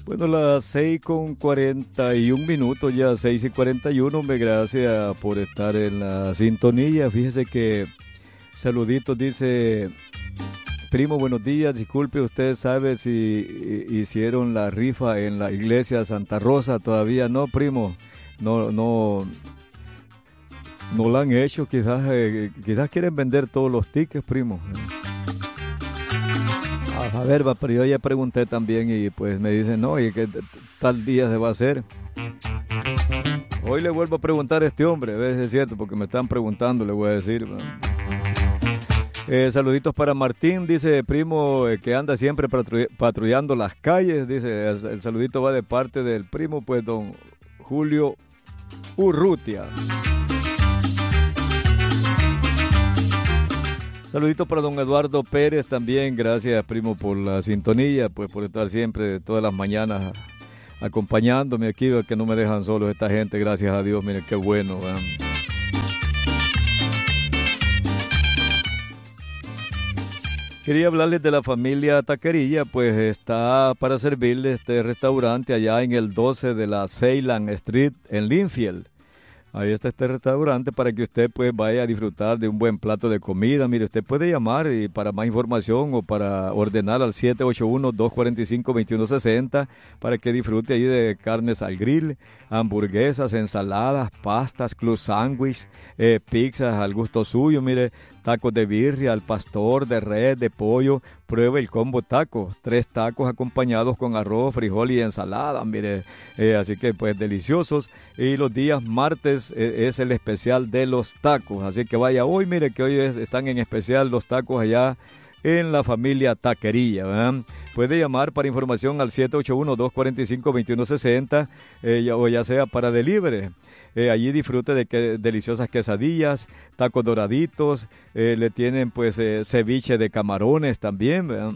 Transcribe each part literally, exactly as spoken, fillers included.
Bueno, las seis con cuarenta y un minutos, ya seis y cuarenta y uno, me gracias por estar en la sintonía. Fíjese que saluditos, dice, primo, buenos días, disculpe, usted sabe si hicieron la rifa en la iglesia Santa Rosa, todavía no, primo, no, no, no la han hecho, quizás, eh, quizás quieren vender todos los tickets, primo. A ver, pero yo ya pregunté también y pues me dicen, no, y que tal día se va a hacer. Hoy le vuelvo a preguntar a este hombre, a ver si es cierto, porque me están preguntando, le voy a decir. Eh, saluditos para Martín, dice primo eh, que anda siempre patru- patrullando las calles, dice, el, el saludito va de parte del primo, pues don Julio Urrutia. Saludito para don Eduardo Pérez también, gracias primo por la sintonía, pues por estar siempre todas las mañanas acompañándome aquí, que no me dejan solo esta gente, gracias a Dios, miren qué bueno. ¿Verdad? Quería hablarles de la familia Taquerilla, pues está para servirles este restaurante allá en el doce de la Ceylan Street en Linfield. Ahí está este restaurante para que usted pues vaya a disfrutar de un buen plato de comida. Mire, usted puede llamar y para más información o para ordenar al siete ocho uno, dos cuatro cinco, dos uno seis cero para que disfrute ahí de carnes al grill, hamburguesas, ensaladas, pastas, club sándwich, eh, pizzas al gusto suyo. Mire, tacos de birria, al pastor, de red, de pollo. Pruebe el combo taco, tres tacos acompañados con arroz, frijol y ensalada, mire, eh, así que pues deliciosos. Y los días martes eh, es el especial de los tacos, así que vaya hoy, mire que hoy es, están en especial los tacos allá en la familia Taquerilla, ¿verdad? Puede llamar para información al siete ocho uno, dos cuatro cinco, dos uno seis cero eh, o ya sea para delivery. Eh, allí disfrute de que, deliciosas quesadillas, tacos doraditos, eh, le tienen pues eh, ceviche de camarones también, ¿verdad?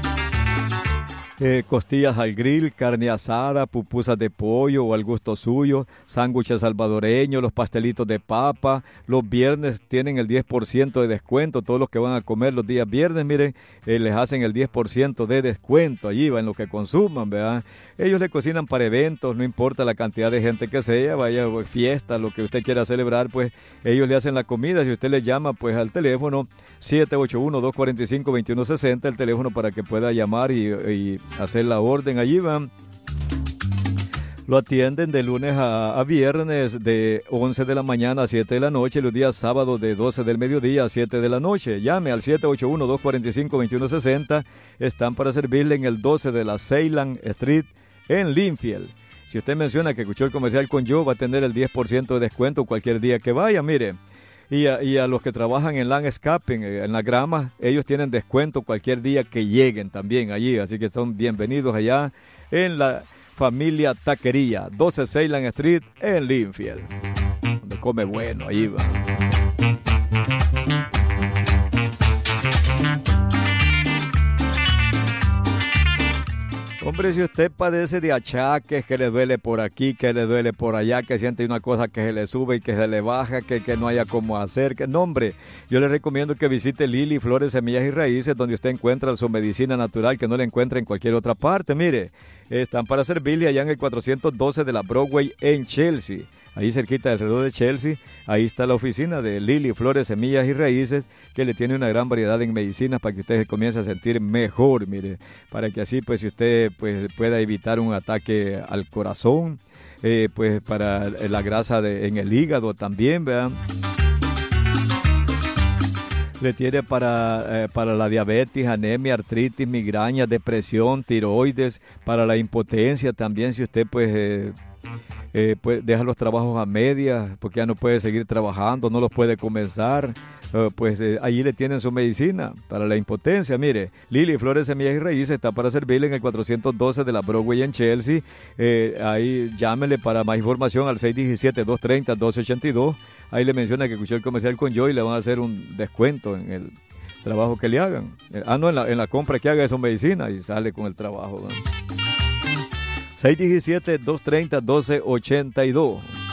Eh, costillas al grill, carne asada, pupusas de pollo o al gusto suyo, sándwiches salvadoreños, los pastelitos de papa. Los viernes tienen el diez por ciento de descuento. Todos los que van a comer los días viernes, miren, eh, les hacen el diez por ciento de descuento. Allí va en lo que consuman, ¿verdad? Ellos le cocinan para eventos, no importa la cantidad de gente que sea, vaya fiesta, lo que usted quiera celebrar, pues ellos le hacen la comida. Si usted le llama, pues al teléfono siete ocho uno, dos cuatro cinco, dos uno seis cero, el teléfono para que pueda llamar y... y hacer la orden, allí van. Lo atienden de lunes a, a viernes de once de la mañana a siete de la noche, los días sábados de doce del mediodía a siete de la noche. Llame al siete ocho uno, dos cuatro cinco, dos uno seis cero. Están para servirle en el doce de la Ceylan Street en Linfield. Si usted menciona que escuchó el comercial con yo, va a tener el diez por ciento de descuento cualquier día que vaya, mire. Y a, y a los que trabajan en landscaping, en la grama, ellos tienen descuento cualquier día que lleguen también allí. Así que son bienvenidos allá en la familia Taquerilla, doce Ceylan Street en Linfield. Donde come bueno, allí va. Hombre, si usted padece de achaques, que le duele por aquí, que le duele por allá, que siente una cosa que se le sube y que se le baja, que, que no haya cómo hacer, que no, hombre, yo le recomiendo que visite Lili Flores, Semillas y Raíces, donde usted encuentra su medicina natural que no la encuentra en cualquier otra parte. Mire, están para servirle allá en el cuatrocientos doce de la Broadway en Chelsea. Ahí cerquita alrededor de Chelsea, ahí está la oficina de Lili Flores, Semillas y Raíces, que le tiene una gran variedad en medicinas para que usted se comience a sentir mejor, mire, para que así pues si usted pues pueda evitar un ataque al corazón, eh, pues para la grasa de, en el hígado también, ¿verdad? Le tiene para, eh, para la diabetes, anemia, artritis, migraña, depresión, tiroides, para la impotencia también, si usted pues... Eh, Eh, pues deja los trabajos a medias porque ya no puede seguir trabajando, no los puede comenzar, eh, pues eh, allí le tienen su medicina para la impotencia. Mire, Lili Flores, Semillas y Raíces está para servirle en el cuatrocientos doce de la Broadway en Chelsea. Eh, ahí llámele para más información al seis uno siete, dos tres cero, uno dos ocho dos. Ahí le menciona que escuchó el comercial con yo y le van a hacer un descuento en el trabajo que le hagan. Eh, ah, no, en la, en la compra que haga de su medicina y sale con el trabajo, ¿no? seis uno siete, dos tres cero, uno dos ocho dos.